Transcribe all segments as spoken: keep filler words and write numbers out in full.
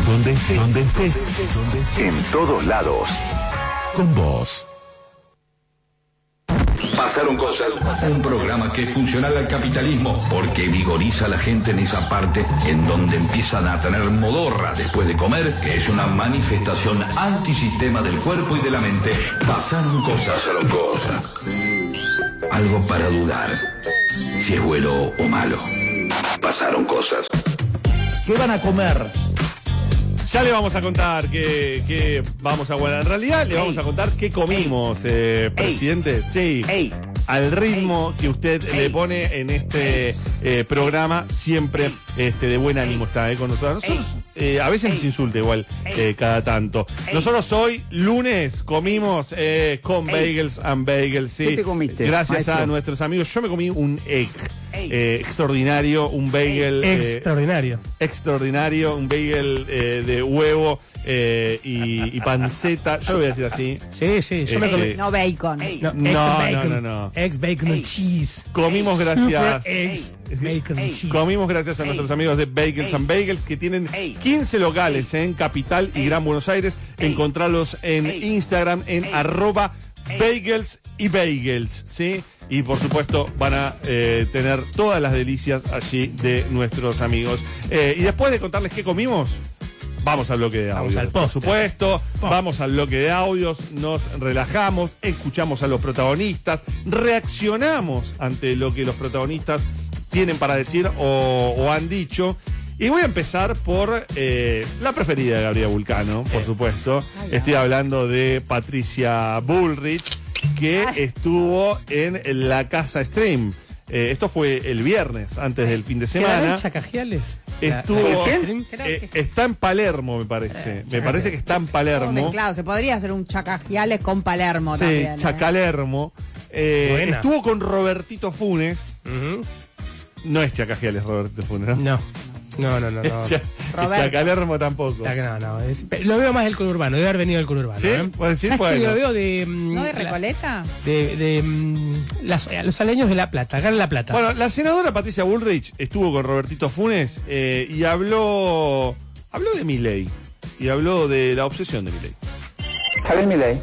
Donde estés, donde estés, donde estés. En todos lados. Con vos. Pasaron cosas. Un programa que es funcional al capitalismo porque vigoriza a la gente en esa parte en donde empiezan a tener modorra después de comer, que es una manifestación antisistema del cuerpo y de la mente. Pasaron cosas. Pasaron cosas. Algo para dudar. Si es bueno o malo. Pasaron cosas. ¿Qué van a comer? Ya le vamos a contar qué, qué vamos a guardar. En realidad le vamos a contar qué comimos, eh, presidente. Sí. Ey. Al ritmo que usted Ey. le pone en este eh, programa, siempre este, de buen ánimo está eh, con nosotros. Nosotros eh, a veces nos insulta igual eh, cada tanto. Nosotros hoy, lunes, comimos eh, con Bagels and Bagels. Sí. ¿Qué te comiste, Gracias maestro? a nuestros amigos. Yo me comí un egg. Eh, extraordinario, un bagel eh, Extraordinario. extraordinario, un bagel eh, de huevo eh, y, y panceta, yo lo voy a decir así. Sí, sí, yo Eh, me comí. eh, No bacon. No, no, eggs no, and bacon. no, no. Eggs, bacon and cheese. Comimos gracias Super eggs, bacon and cheese. Comimos gracias a nuestros amigos de Bagels and Bagels, que tienen quince locales en Capital y Gran Buenos Aires. Encontrarlos en Instagram en arroba Bagels y Bagels, ¿sí? Y por supuesto van a eh, tener todas las delicias allí de nuestros amigos. Eh, y después de contarles qué comimos, vamos al bloque de audios. Vamos al por post. supuesto, vamos al bloque de audios, nos relajamos, escuchamos a los protagonistas, reaccionamos ante lo que los protagonistas tienen para decir o, o han dicho. Y voy a empezar por eh, la preferida de Gabriela Vulcano, por supuesto. Estoy hablando de Patricia Bullrich, que estuvo en la Casa Stream. Eh, esto fue el viernes, antes del fin de ¿Quedará semana. en Chacajiales? Estuvo, ¿La- la stream? Creo eh, que- está en Palermo, me parece. Me parece que está en Todo Palermo. mezclado. Se podría hacer un chacajiales con Palermo Sí, también. ¿eh? Chacalermo. Eh, Buena. estuvo con Robertito Funes. Ujú. No es Chacajiales, Robertito Funes, ¿no? No. No, no, no, no. Cha- Roberto. Chacalermo tampoco. No, no, es- lo veo más del conurbano, debe haber venido del conurbano. ¿Sí? ¿eh? ¿Puedes decir? ¿Sabes que Bueno. lo veo de. mm, ¿No de la- Recoleta? de, de mm, las- eh, los aleños de La Plata, acá en La Plata. Bueno, la senadora Patricia Bullrich estuvo con Robertito Funes eh, y habló habló de Milei y habló de la obsesión de Milei. Javier Milei,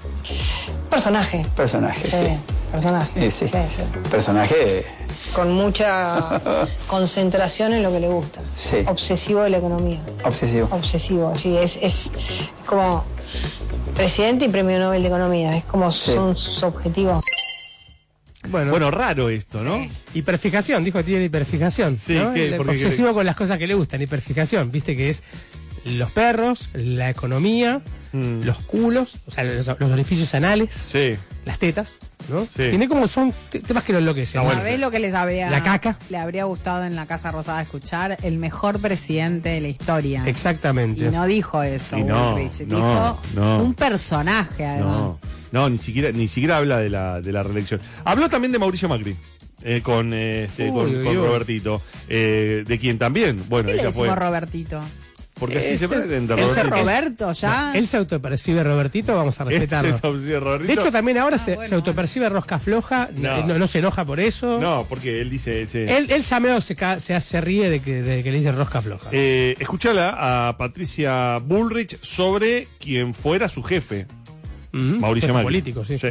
Personaje. personaje, sí. Sí, personaje. Eh, sí. Sí, sí. Personaje, Con mucha concentración en lo que le gusta. Sí. Obsesivo de la economía. obsesivo. Obsesivo, sí. Es, es como presidente y premio Nobel de Economía. Es como Sí. son sus objetivos. Bueno, Bueno, raro esto, ¿no? hiperfijación, dijo que tiene hiperfijación. Sí, ¿no? ¿qué? El ¿Por qué obsesivo cree? con las cosas que le gustan, hiperfijación. Viste que es los perros, la economía, Mm. los culos, o sea, los, los orificios anales, Sí. las tetas, ¿no? Sí. Tiene como son te- temas que lo enloquecen. Ah, bueno. ¿Sabés lo que les habría, La caca. le habría gustado en la Casa Rosada escuchar? El mejor presidente de la historia. Exactamente. Y no dijo eso, Y no, Bullrich. no, dijo no. un personaje, además. No, no, ni siquiera, ni siquiera habla de la, de la reelección. Habló también de Mauricio Macri. eh, con, eh, este, Uy, con, uy, con uy. Robertito, eh, de quien también, bueno, ¿Qué le ella decimos fue, Robertito? porque así Ese se es- presenta ese ¿Ese Robertito. Roberto ya? No, él se autopercibe Robertito, vamos a Ese respetarlo. es el Robertito. De hecho, también ahora Ah, se, bueno, se autopercibe rosca floja, No. no, no, no se enoja por eso. No, porque él dice, sí. Él, él ya medio se, ca- se, se ríe de que, de que le dicen rosca floja. Eh, escúchala a Patricia Bullrich sobre quien fuera su jefe, Ujú, Mauricio jefe Macri. político, sí.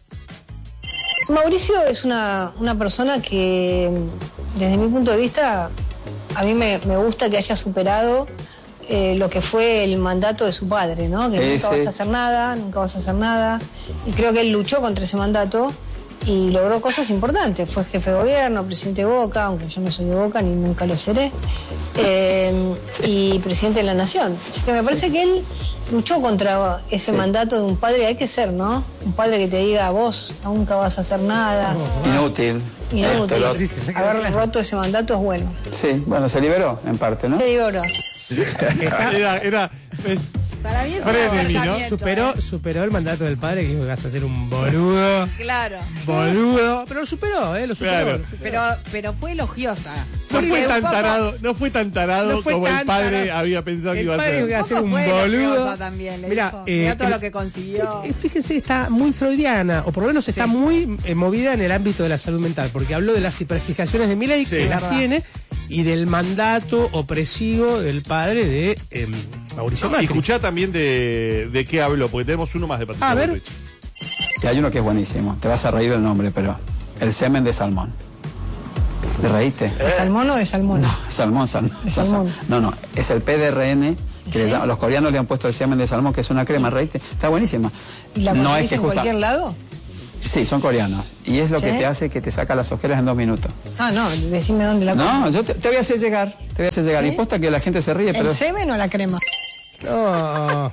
Mauricio es una, una persona que, desde mi punto de vista, a mí me, me gusta que haya superado eh, lo que fue el mandato de su padre, ¿no? Que Sí, nunca sí. vas a hacer nada, nunca vas a hacer nada. Y creo que él luchó contra ese mandato y logró cosas importantes. Fue jefe de gobierno, presidente de Boca, aunque yo no soy de Boca ni nunca lo seré, eh, y presidente de la Nación. Así que me parece que él luchó contra ese Sí. mandato de un padre. Hay que ser, ¿no? Un padre que te diga, vos nunca vas a hacer nada. Inútil. Inútil. Esto, lo- Sí, sí, ya quedó Haber claro. roto ese mandato es bueno. Sí, bueno, se liberó en parte, ¿no? Te digo, bro. Era, era, es- Para mí es un Frenemy, ¿no? acercamiento, Superó, ¿eh? superó el mandato del padre que dijo que vas a ser un boludo. Claro. Boludo. Pero lo superó, ¿eh? Lo superó. Claro. lo superó. Pero, pero fue elogiosa. no Porque fue un tan poco- tarado, no fue tan tarado No fue como el tan padre tarado. había pensado que El iba a padre ser. iba a ser poco un fue boludo. elogiosa también, le Mirá, dijo. eh, Mirá todo el- lo que consiguió. Eh, Fíjense, está muy freudiana, o por lo menos está Sí. muy eh, movida en el ámbito de la salud mental, porque habló de las hiperfijaciones de Milei, Sí. que las Verdad. tiene, y del mandato opresivo del padre de, eh, Mauricio Y Macri. escuchá también de, de qué habló, porque tenemos uno más de Patricia A ver. Bullrich. Y hay uno que es buenísimo. Te vas a reír el nombre, pero... El semen de salmón. ¿Te reíste? ¿De salmón o de salmón? No, salmón, salmón. De salmón. No, no, es el P D R N, que le ¿Sí? llaman- los coreanos le han puesto el semen de salmón, que es una crema, reíste. Está buenísima. ¿Y la no conseguís es que en justa- cualquier lado? Sí, son coreanos. Y es lo ¿Sí? que te hace que te saca las ojeras en dos minutos. Ah, no, decime dónde la compro. No, yo te, te voy a hacer llegar. Te voy a hacer llegar. ¿Sí? Y posta que la gente se ríe, pero... ¿El semen o la crema? No.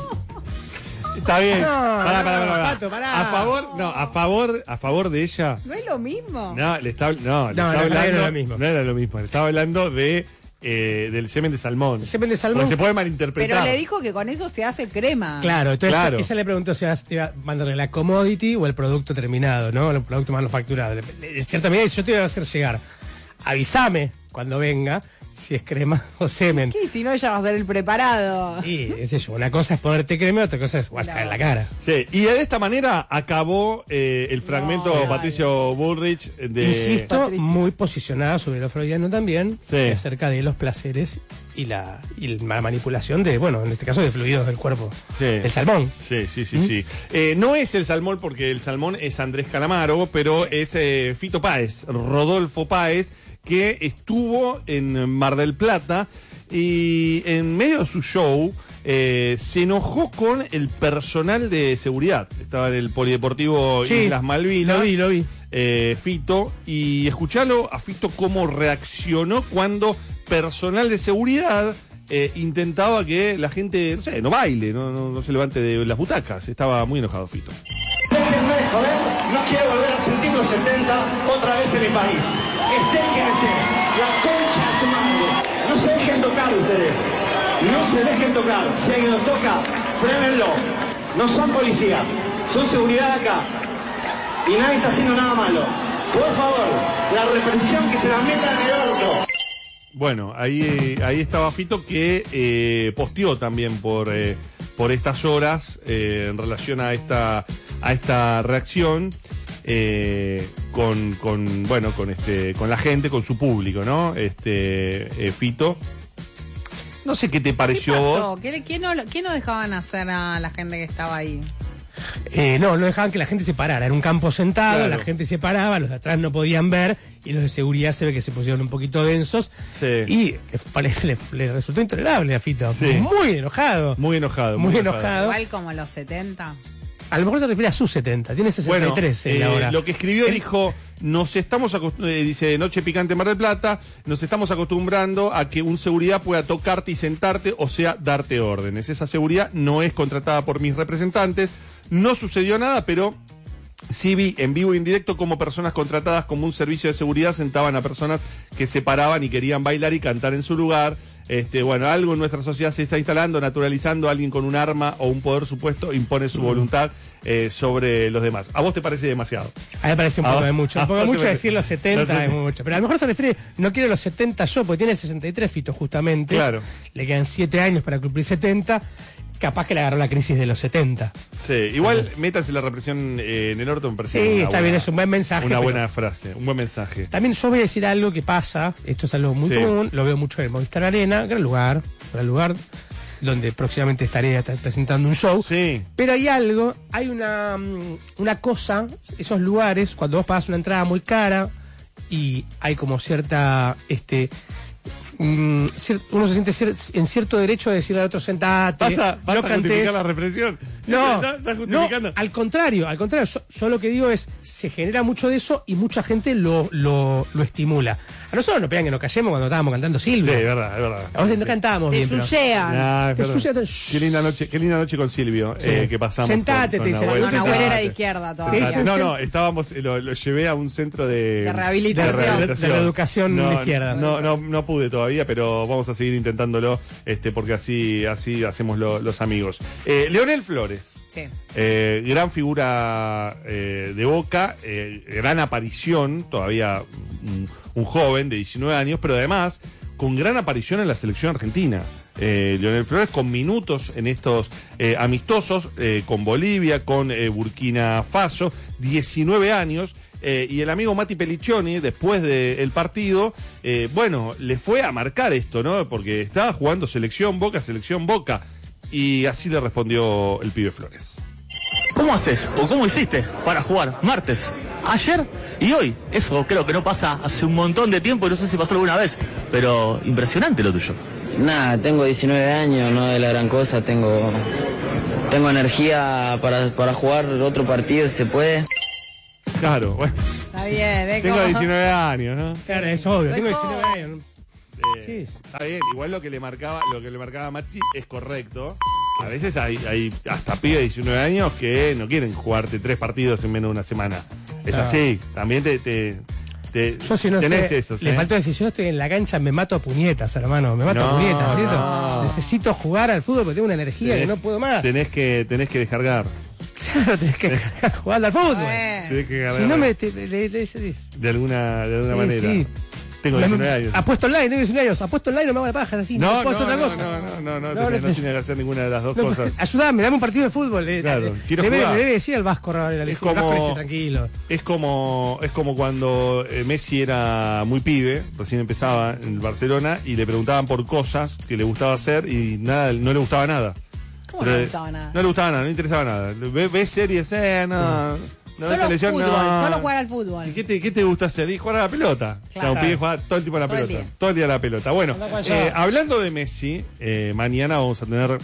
Está bien. No, pará, no, pará, pará, pará. Pato, pará. A favor, no, a favor, a favor de ella. No es lo mismo. No, le está, no, le No, está no, no hablando. era lo mismo. No era lo mismo. Le estaba hablando de eh, del semen de salmón. El semen de salmón. Porque se puede malinterpretar. Pero le dijo que con eso se hace crema. Claro, entonces Claro. ella le preguntó si te iba a mandarle la commodity o el producto terminado, ¿no? El producto manufacturado. En cierta medida, yo te iba a hacer llegar. Avísame cuando venga si es crema o semen. ¿Qué? Si no, ella va a ser el preparado. Y, es eso, una cosa es ponerte crema, otra cosa es guascar en la cara. Sí, y de esta manera acabó eh, el fragmento No, Patricio Bullrich de. Insisto, Patricia. muy posicionado sobre lo freudiano también, Sí. acerca de los placeres y la, y la manipulación de, bueno, en este caso de fluidos del cuerpo. Sí. El salmón. Sí, sí, sí, sí. Eh, no es el salmón porque el salmón es Andrés Calamaro, pero es eh, Fito Páez, Rodolfo Páez, que estuvo en Mar del Plata y en medio de su show eh, se enojó con el personal de seguridad. Estaba en el Polideportivo Sí, Islas Malvinas. lo vi, lo vi. eh, Fito, y escuchalo a Fito cómo reaccionó cuando personal de seguridad eh, intentaba que la gente, no sé, no baile, no, no, no se levante de las butacas. Estaba muy enojado Fito. Déjenme de joder, no quiero volver a sentir los setenta otra vez en mi país. Esté quien esté, la concha de su madre. No se dejen tocar ustedes, no se dejen tocar. Si alguien los toca, frénenlo. No son policías, son seguridad acá. Y nadie está haciendo nada malo. Por favor, la represión que se la metan en el orto. Bueno, ahí, ahí estaba Fito que eh, posteó también por, eh, por estas horas eh, en relación a esta, a esta reacción eh, con, con, bueno, con, este, con la gente, con su público, ¿no? Este, eh, Fito. No sé qué te ¿Qué pareció a vos. pasó? ¿Qué, le- qué no, ¿Qué no dejaban hacer a la gente que estaba ahí? Eh, no, no dejaban que la gente se parara. Era un campo sentado, Claro. la gente se paraba, los de atrás no podían ver y los de seguridad se ve que se pusieron un poquito densos. Sí. Y le, le- le resultó intolerable a Fito. Sí. Muy enojado. Muy enojado. Muy enojado. Igual como los setenta. A lo mejor se refiere a sus setenta, tiene sesenta y Bueno, tres él eh, ahora. lo que escribió dijo, nos estamos acost- eh, dice Noche Picante Mar del Plata, nos estamos acostumbrando a que un seguridad pueda tocarte y sentarte, o sea, darte órdenes. Esa seguridad no es contratada por mis representantes, no sucedió nada, pero sí vi en vivo e indirecto como personas contratadas como un servicio de seguridad sentaban a personas que se paraban y querían bailar y cantar en su lugar. Este, bueno, algo en nuestra sociedad se está instalando, naturalizando a alguien con un arma o un poder supuesto, impone su voluntad eh, sobre los demás. ¿A vos te parece demasiado? A mí me parece un ¿A poco vos? de mucho. ¿A Un poco vos te mucho parece? decir los setenta Los es mucho. Pero a lo mejor se refiere, no quiero los setenta yo, porque tiene sesenta y tres Fito justamente. Claro. Le quedan siete años para cumplir setenta. Capaz que le agarró la crisis de los setenta. Sí, igual métanse la represión eh, en el orto, me parece. Sí, una está buena- bien, es un buen mensaje. Una pero buena frase, un buen mensaje. También yo voy a decir algo que pasa, esto es algo muy Sí. común, lo veo mucho en el Movistar Arena, gran lugar, gran lugar, donde próximamente estaré t- presentando un show. Sí. Pero hay algo, hay una, mm, una cosa, esos lugares, cuando vos pagas una entrada muy cara y hay como cierta, este, mm, cier- uno se siente cier- en cierto derecho de decirle al otro sentate, ¿Vas a, vas no a cantes. justificar la represión? No, ¿Estás, estás no, justificando? al contrario, al contrario, yo, yo lo que digo es, se genera mucho de eso y mucha gente lo, lo, lo estimula. A nosotros nos pegan que nos callemos cuando estábamos cantando Sí, Silvio. es verdad, es verdad. A veces Sí. no cantábamos Te bien, pero- suyean. Nah, es Te verdad. sucia- Qué linda noche, qué linda noche con Silvio Sí. eh, que pasamos. Sentate, con, te con dice la Nahuel. No, Nahuel Sentate. era de izquierda todavía. Sí, Sentate. sí, No, sí. no, estábamos, lo, lo llevé a un centro de, De rehabilitación. De reeducación no, de izquierda. No, no, no pude todavía, pero vamos a seguir intentándolo, este, porque así, así hacemos lo- los amigos. Eh, Leonel Flores. Sí. Eh, gran figura eh, de Boca, eh, gran aparición, todavía un, un joven de diecinueve años, pero además con gran aparición en la selección argentina. eh, Leonel Flores, con minutos en estos eh, amistosos, eh, con Bolivia, con eh, Burkina Faso, diecinueve años. Eh, y el amigo Mati Pelliccioni, después del partido, eh, bueno, le fue a marcar esto, ¿no? Porque estaba jugando selección Boca, selección Boca. Y así le respondió el pibe Flores. ¿Cómo haces o cómo hiciste para jugar martes, ayer y hoy? Eso creo que no pasa hace un montón de tiempo y no sé si pasó alguna vez, pero impresionante lo tuyo. Nada, tengo diecinueve años, no de la gran cosa, tengo, tengo energía para, para jugar otro partido si se puede. Claro, bueno. Está bien, ¿eh? Tengo ¿Cómo? diecinueve años, ¿no? Claro, es obvio, Soy tengo diecinueve joven. años. Eh, Sí, sí. Está bien, igual lo que le marcaba, lo que le marcaba Machi es correcto. A veces hay, hay hasta pibes de diecinueve años que no quieren jugarte tres partidos en menos de una semana. Es Ah. así, también te, te, te Yo si no tenés estoy, esos, le ¿eh? faltó decir, yo estoy en la cancha, me mato a puñetas, hermano, me mato No, a puñetas, ¿entiendes? no. Necesito jugar al fútbol porque tengo una energía Tenés- que no puedo más. Tenés que, tenés que descargar. Claro, tenés que jugar al fútbol. Bueno. Tenés que Si no me... Te, le- le- le- sí, De alguna, de alguna sí, manera. sí. Tengo Me- diecinueve años. Apuesto online, tengo diecinueve años. Apuesto online, no me hago la paja, así. No, No, puedo hacer no, otra no, cosa. no, no, no, no, No, tenés- no, no tiene que hacer ninguna de las dos No, cosas. ayudame, dame un partido de fútbol. eh, Claro, eh, quiero debe, jugar. le debe decir al Vasco, Raúl, Es el como- Vasco dice, tranquilo. Es como, es como cuando eh, Messi era muy pibe, recién empezaba en el Barcelona, y le preguntaban por cosas que le gustaba hacer y nada, no le gustaba nada. ¿Cómo Pero, no eh, le gustaba nada? No le gustaba nada, no le interesaba nada. Ve, ve series, eh, no. no ve Solo televisión, fútbol, no. solo jugar al fútbol. ¿Y qué te, qué te gusta hacer? Y jugar a la pelota. Claro. O sea, un pibe juega todo el tiempo a la Todo el pelota. día. Todo el día a la pelota. Bueno, Anda para allá. eh, hablando de Messi, eh, mañana vamos a tener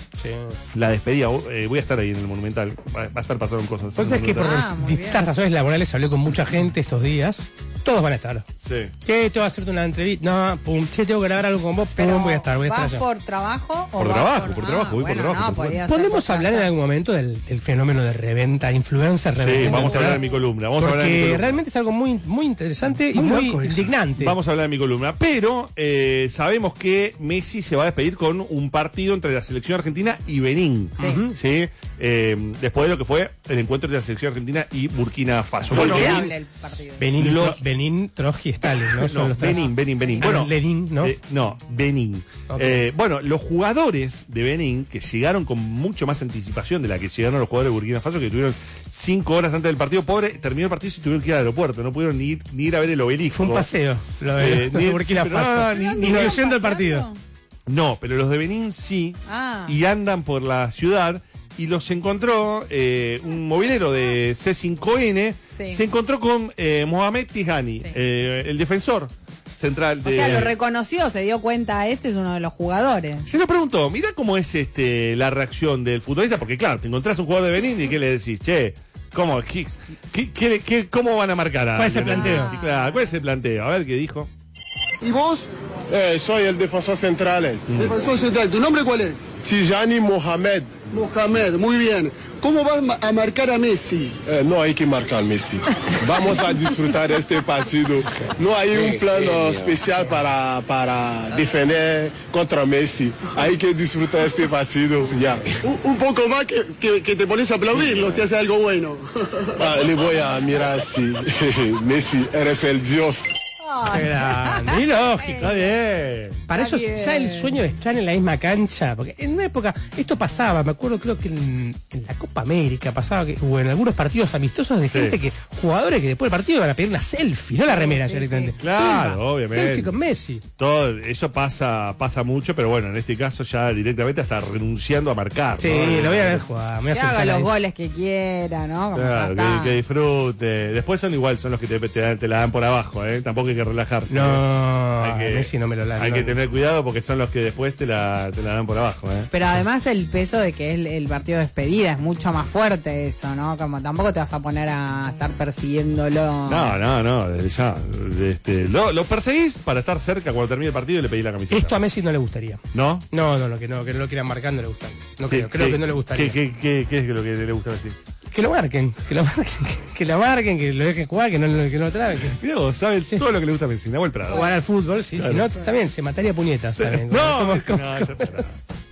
la despedida. Eh, voy a estar ahí en el Monumental. Va, va a estar pasando cosas. Vos sabés que por Ah, muy distintas bien. razones laborales hablé con mucha gente estos días. Todos van a estar. Sí. Che, tengo que hacerte una entrevista. No, pum, che, tengo que grabar algo con vos. Pero, Pum, voy a estar, voy a estar ¿vas allá. por trabajo o Por vas trabajo, por, por ah, trabajo, voy por bueno, trabajo, no, por podía ser ¿Podemos por hablar en casa. algún momento del, del fenómeno de reventa, influencer reventa? Sí, vamos a hablar de mi columna. Vamos a hablar de mi Porque columna. realmente es algo muy, muy interesante y Muy muy loco eso. indignante. Vamos a hablar de mi columna. Pero eh, sabemos que Messi se va a despedir con un partido entre la selección argentina y Benín. Sí. Ujú. ¿Sí? Eh, después de lo que fue el encuentro entre la selección argentina y Burkina Faso. Bueno, Bueno, Olvidable el partido. Benín, Los- Tro- Benín, Trotsky, Stalin, ¿no? Son no, los tres. Benín, Benín, Benín. Ah, Bueno, Lenin, ¿no? eh, no, Benín. Ok. Eh, bueno, los jugadores de Benín, que llegaron con mucho más anticipación de la que llegaron los jugadores de Burkina Faso, que tuvieron cinco horas antes del partido, pobre, terminó el partido y se tuvieron que ir al aeropuerto, no pudieron ni ir, ni ir a ver el obelisco. Fue un paseo. Lo de, Eh, lo de ni- Burkina sí, pero Faso. no, no, ni- ¿No ni- Incluyendo el paseando? partido. No, pero los de Benín sí, Ah. y andan por la ciudad, y los encontró eh, un movilero de C cinco N, Sí. se encontró con eh, Mohamed Tijani, Sí. eh, el defensor central O de... sea, lo reconoció, se dio cuenta, este es uno de los jugadores. Se lo preguntó, mira cómo es este la reacción del futbolista, porque claro, te encontrás un jugador de Benín y ¿qué le decís? Che, ¿cómo, qué, qué- qué- qué- cómo van a marcar a ¿Cuál es el Lionel planteo? Messi? Claro, ¿cuál es el planteo? A ver qué dijo. ¿Y vos? Eh, soy el defensor central. Defensor central. ¿Tu nombre cuál es? Tijani Mohamed. Mohamed, muy bien. ¿Cómo vas ma- a marcar a Messi? Eh, no hay que marcar Messi. Vamos a disfrutar este partido. No hay un plano especial para, para defender contra Messi. Hay que disfrutar este partido ya. Un, un poco más que, que- que te pones a aplaudirlo si hace algo bueno. Ah, le voy a mirar si Messi eres el dios. Qué grande. Y lógico. Está bien. Para Está eso bien. ya el sueño de estar en la misma cancha, porque en una época esto pasaba, me acuerdo creo que en, en la Copa América pasaba que o en algunos partidos amistosos de Sí. gente que, jugadores que después del partido iban a pedir una selfie, no la remera sí, directamente. sí. Claro, Pimba, obviamente. Selfie con Messi. Todo eso pasa pasa mucho, pero bueno, en este caso ya directamente hasta renunciando a marcar. Sí, ¿no? lo voy a ver jugar. Me voy a Que haga sentar los ahí. goles que quiera, ¿no? Como Claro, ya está. que, que disfrute. Después son igual, son los que te, te dan- te la dan por abajo, ¿eh? Tampoco hay que relajarse. No, Hay a que- Messi no me lo la Hay no. que tener cuidado porque son los que después te la, te la dan por abajo, ¿eh? Pero además el peso de que es el, el partido de despedida es mucho más fuerte eso, ¿no? Como tampoco te vas a poner a estar persiguiéndolo. No, no, no, desde ya. Este, lo, lo perseguís para estar cerca cuando termine el partido y le pedís la camiseta. Esto a Messi no le gustaría. ¿No? No, no, no, que no, que no lo quieran marcar no le gusta. No ¿Qué- creo, creo qué- que no le gustaría. ¿Qué, qué, qué, qué es lo que le gusta decir? Que lo marquen, que lo marquen, que, que lo marquen, que lo dejen jugar, que no, que no lo traben. Que... Mirá vos, sabe todo lo que le gusta a Messi, Nahuel Prado. Jugar al fútbol, sí, Claro. si no, también se mataría a puñetas también. No, Como- Messi, como- no, ya está.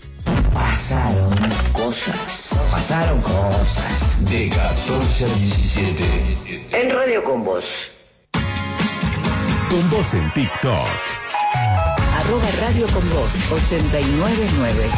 Pasaron cosas, pasaron cosas. De catorce a diecisiete. En Radio con Vos. Con vos en TikTok. arroba Radio Con Vos ochenta y nueve nueve.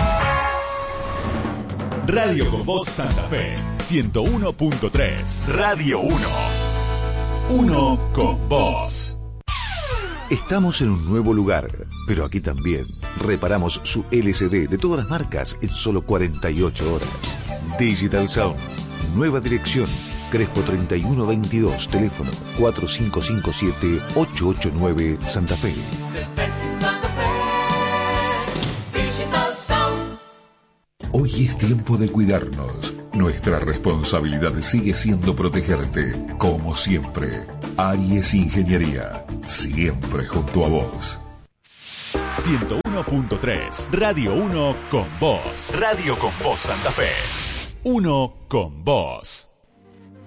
Radio Con Vos Santa Fe, ciento uno punto tres. Radio uno. Uno con vos. Estamos en un nuevo lugar, pero aquí también reparamos su L C D de todas las marcas en solo cuarenta y ocho horas. Digital Sound, nueva dirección, Crespo treinta y uno veintidós, teléfono cuatro cinco cinco siete ocho ocho nueve, Santa Fe. Hoy es tiempo de cuidarnos. Nuestra responsabilidad sigue siendo protegerte, como siempre. Aries Ingeniería, siempre junto a vos. ciento uno punto tres, Radio uno con vos. Radio con vos Santa Fe. Uno con vos.